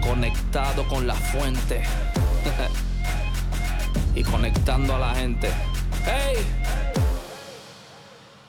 conectado con la fuente y conectando a la gente. ¡Hey!